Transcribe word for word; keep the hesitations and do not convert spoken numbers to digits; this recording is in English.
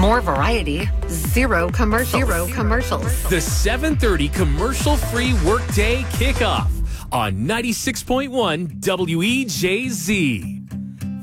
More variety, zero commercials. Zero commercials. The seven thirty commercial-free workday kickoff on ninety-six point one W E J Z.